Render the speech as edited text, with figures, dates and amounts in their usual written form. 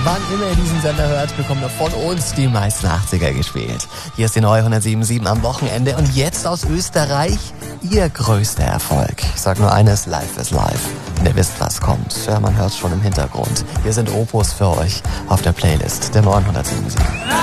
Wann immer ihr diesen Sender hört, bekommt ihr von uns die meisten 80er gespielt. Hier ist die neue 107.7 am Wochenende und jetzt aus Österreich ihr größter Erfolg. Ich sag nur eines, live is live. Und ihr wisst, was kommt. Ja, man hört schon im Hintergrund. Hier sind Opus für euch auf der Playlist der neuen 107.7.